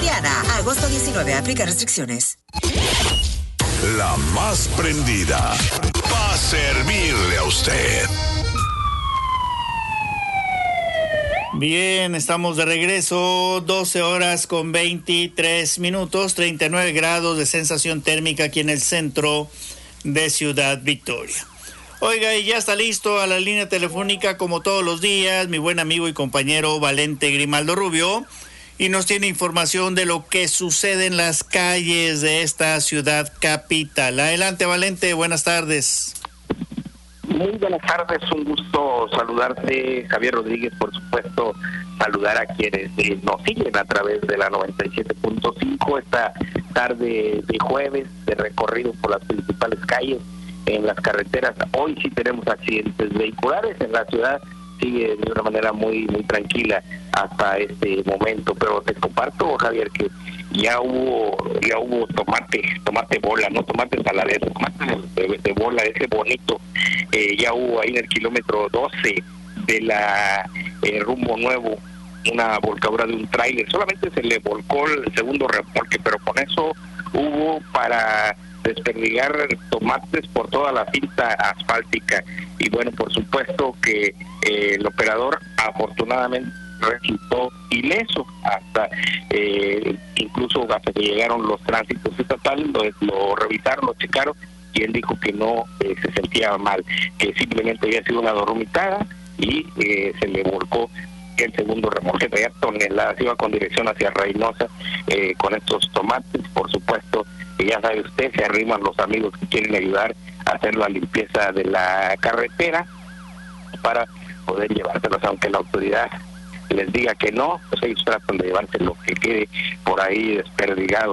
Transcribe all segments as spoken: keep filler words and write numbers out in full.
Soriana. Agosto diecinueve. Aplica restricciones. La más prendida va a servirle a usted. Bien, estamos de regreso, doce horas con veintitrés minutos, treinta y nueve grados de sensación térmica aquí en el centro de Ciudad Victoria. Oiga, y ya está listo a la línea telefónica como todos los días mi buen amigo y compañero Valente Grimaldo Rubio, y nos tiene información de lo que sucede en las calles de esta ciudad capital. Adelante, Valente, buenas tardes. Muy buenas tardes, un gusto saludarte, Javier Rodríguez, por supuesto, saludar a quienes eh, nos siguen a través de la noventa y siete punto cinco esta tarde de jueves de recorrido por las principales calles en las carreteras. Hoy sí tenemos accidentes vehiculares en la ciudad, sigue de una manera muy muy tranquila hasta este momento, pero te comparto, Javier, que ya hubo ya hubo tomate tomate bola, no tomate saladero, tomate de, de bola, ese bonito, eh, ya hubo ahí en el kilómetro doce de la eh, Rumbo Nuevo una volcadura de un tráiler. Solamente se le volcó el segundo remolque, pero con eso hubo para desperdigar tomates por toda la cinta asfáltica. Y bueno, por supuesto que eh, el operador afortunadamente resultó ileso, hasta eh, incluso hasta que llegaron los tránsitos estatales, lo, lo revisaron, lo checaron, y él dijo que no eh, se sentía mal, que simplemente había sido una dormitada y eh, se le volcó el segundo remolque, traía toneladas, iba con dirección hacia Reynosa eh, con estos tomates. Por supuesto que ya sabe usted, se arriman los amigos que quieren ayudar a hacer la limpieza de la carretera para poder llevárselos, aunque la autoridad les diga que no, pues ellos tratan de llevarse lo que quede por ahí desperdigado.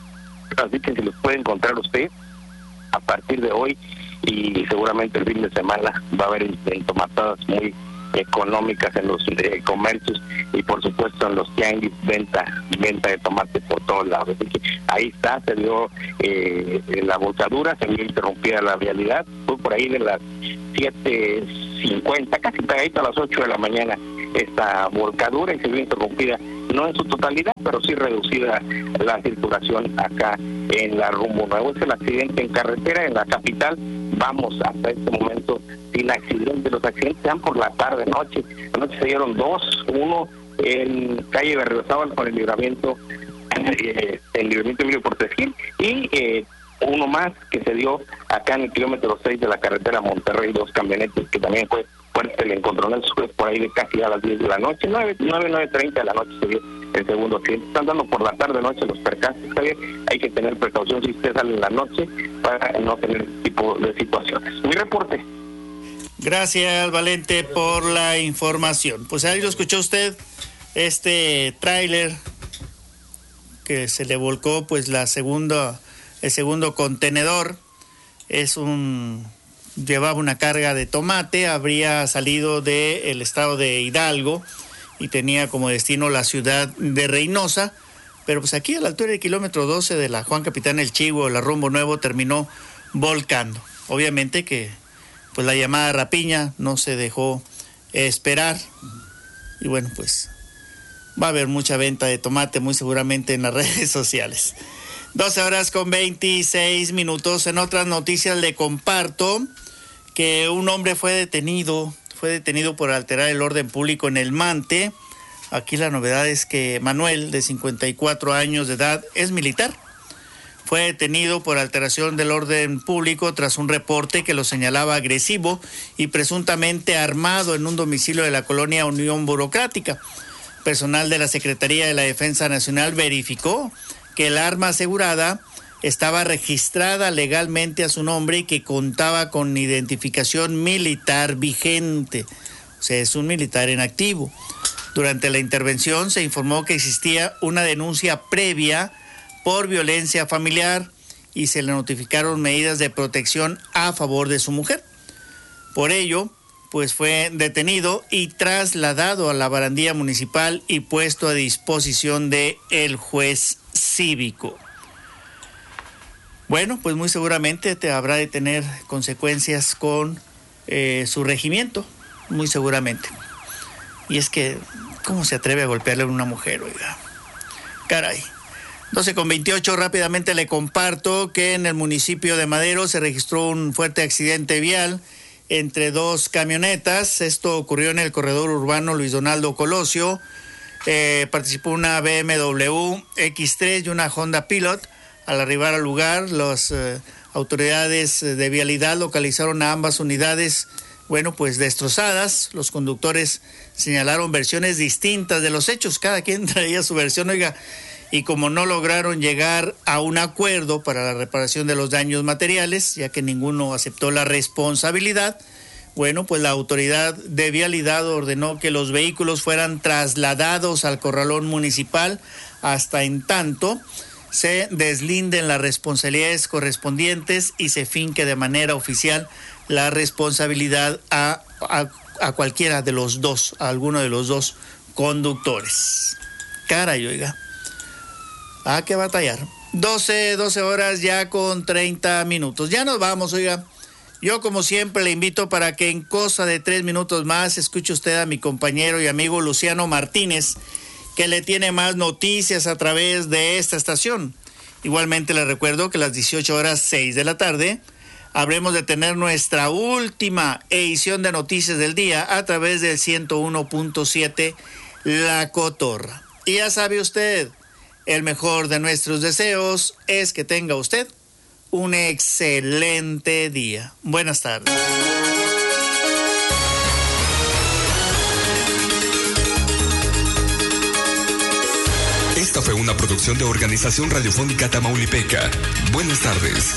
Así que si los puede encontrar usted a partir de hoy y seguramente el fin de semana va a haber entomatadas muy económicas en los eh, comercios y por supuesto en los tianguis, venta venta de tomate por todos lados. Así que ahí está, se dio eh, la volcadura, se vio interrumpida la vialidad, fue por ahí de las siete cincuenta, casi pegadito a las ocho de la mañana esta volcadura, y se vio interrumpida, no en su totalidad, pero sí reducida la circulación acá en la Rumbo Nuevo. Es el accidente en carretera en la capital. Vamos hasta este momento sin accidentes. Los accidentes se dan por la tarde, noche. Anoche se dieron dos, uno en calle Berriozábal con el libramiento, eh, el libramiento Emilio Portes Gil, y eh, uno más que se dio acá en el kilómetro seis de la carretera Monterrey, dos camionetes que también fue fuerte el encontronazo, fue por ahí de casi a las diez de la noche, nueve, nueve treinta de la noche se dio el segundo accidente. Están dando por la tarde noche los percances, Javier. Hay que tener precaución si usted sale en la noche para no tener este tipo de situaciones. Mi reporte. Gracias, Valente, por la información. Pues ahí lo escuchó usted, este tráiler que se le volcó pues la segunda, el segundo contenedor, es un llevaba una carga de tomate, habría salido del estado de Hidalgo y tenía como destino la ciudad de Reynosa, pero pues aquí a la altura del kilómetro doce de la Juan Capitán El Chivo, la Rumbo Nuevo, terminó volcando. Obviamente que pues la llamada rapiña no se dejó esperar, y bueno, pues va a haber mucha venta de tomate muy seguramente en las redes sociales. doce horas con veintiséis minutos. En otras noticias le comparto que un hombre fue detenido, fue detenido por alterar el orden público en El Mante. Aquí la novedad es que Manuel, de cincuenta y cuatro años de edad, es militar. Fue detenido por alteración del orden público tras un reporte que lo señalaba agresivo y presuntamente armado en un domicilio de la colonia Unión Burocrática. Personal de la Secretaría de la Defensa Nacional verificó que el arma asegurada estaba registrada legalmente a su nombre y que contaba con identificación militar vigente. O sea, es un militar en activo. Durante la intervención se informó que existía una denuncia previa por violencia familiar y se le notificaron medidas de protección a favor de su mujer. Por ello, pues fue detenido y trasladado a la barandilla municipal y puesto a disposición de el juez cívico. Bueno, pues muy seguramente te habrá de tener consecuencias con eh, su regimiento, muy seguramente. Y es que, ¿cómo se atreve a golpearle a una mujer, oiga? Caray. doce con veintiocho, rápidamente le comparto que en el municipio de Madero se registró un fuerte accidente vial entre dos camionetas. Esto ocurrió en el corredor urbano Luis Donaldo Colosio. Eh, participó una B M W X tres y una Honda Pilot. Al arribar al lugar, las eh, autoridades de vialidad localizaron a ambas unidades, bueno, pues destrozadas. Los conductores señalaron versiones distintas de los hechos, cada quien traía su versión, oiga, y como no lograron llegar a un acuerdo para la reparación de los daños materiales, ya que ninguno aceptó la responsabilidad, bueno, pues la autoridad de vialidad ordenó que los vehículos fueran trasladados al corralón municipal hasta en tanto se deslinden las responsabilidades correspondientes y se finque de manera oficial la responsabilidad a, a, a cualquiera de los dos, a alguno de los dos conductores. Caray, oiga. Ah, que batallar. doce, doce horas ya con treinta minutos. Ya nos vamos, oiga. Yo, como siempre, le invito para que en cosa de tres minutos más escuche usted a mi compañero y amigo Luciano Martínez, que le tiene más noticias a través de esta estación. Igualmente le recuerdo que a las dieciocho horas seis de la tarde habremos de tener nuestra última edición de Noticias del Día a través del ciento uno punto siete La Cotorra. Y ya sabe usted, el mejor de nuestros deseos es que tenga usted un excelente día. Buenas tardes. Esta fue una producción de Organización Radiofónica Tamaulipeca. Buenas tardes.